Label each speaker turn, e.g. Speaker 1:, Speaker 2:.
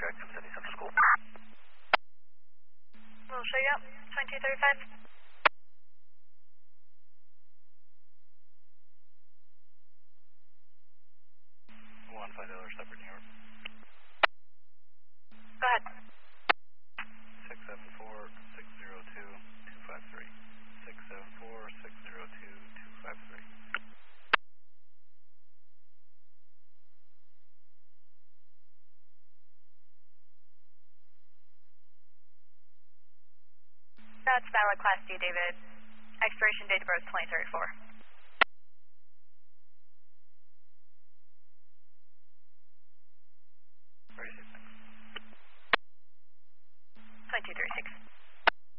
Speaker 1: track 770 Central School.
Speaker 2: We'll show you up. 2235.
Speaker 1: 15 separate New York.
Speaker 2: Go ahead.
Speaker 1: 674-602-253. 674-602-253.
Speaker 2: That's valid Class D, David. Expiration date of birth 2034. 2236.